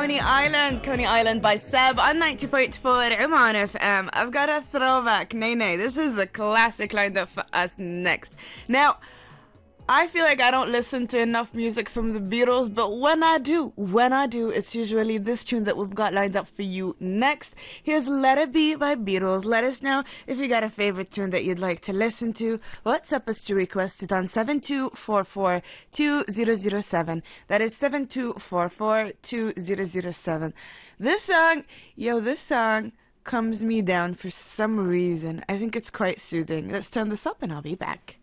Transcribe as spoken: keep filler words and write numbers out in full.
Coney Island, Coney Island by Seb on ninety point four Oman F M. I've got a throwback. Nay, nay, this is a classic lined up for us next. Now, I feel like I don't listen to enough music from the Beatles, but when I do, when I do, it's usually this tune that we've got lined up for you next. Here's Let It Be by Beatles. Let us know if you got a favorite tune that you'd like to listen to. WhatsApp us to request it on seven two four four two zero zero seven. That is seven two four four two zero zero seven. This song, yo, this song calms me down for some reason. I think it's quite soothing. Let's turn this up and I'll be back.